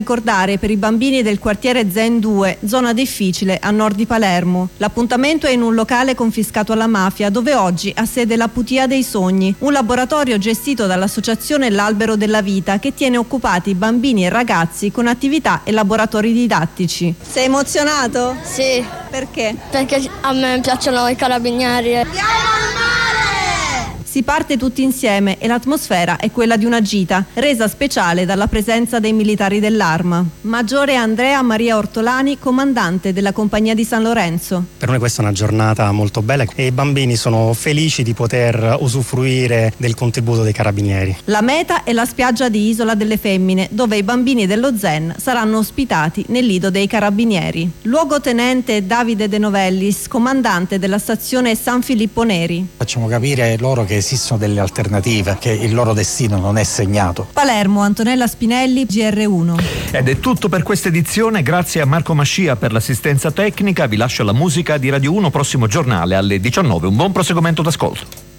Ricordare per i bambini del quartiere Zen 2, zona difficile a nord di Palermo. L'appuntamento è in un locale confiscato alla mafia dove oggi ha sede la Putia dei Sogni, un laboratorio gestito dall'associazione L'Albero della Vita che tiene occupati bambini e ragazzi con attività e laboratori didattici. Sei emozionato? Sì. Perché? Perché a me piacciono i carabinieri. Si parte tutti insieme e l'atmosfera è quella di una gita, resa speciale dalla presenza dei militari dell'Arma. Maggiore Andrea Maria Ortolani, comandante della Compagnia di San Lorenzo. Per noi questa è una giornata molto bella e i bambini sono felici di poter usufruire del contributo dei carabinieri. La meta è la spiaggia di Isola delle Femmine, dove i bambini dello Zen saranno ospitati nel lido dei carabinieri. Luogotenente Davide De Novellis, comandante della stazione San Filippo Neri. Facciamo capire loro che esistono delle alternative, che il loro destino non è segnato. Palermo, Antonella Spinelli, GR1. Ed è tutto per questa edizione, grazie a Marco Mascia per l'assistenza tecnica. Vi lascio la musica di Radio 1, prossimo giornale alle 19. Un buon proseguimento d'ascolto.